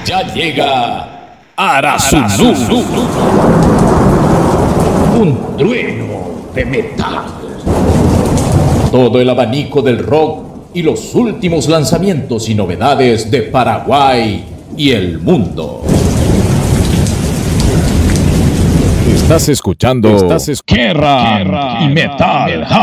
Ya llega Arasuzu, un trueno de metal. Todo el abanico del rock y los últimos lanzamientos y novedades de Paraguay y el mundo. Estás escuchando Guerra y Metal.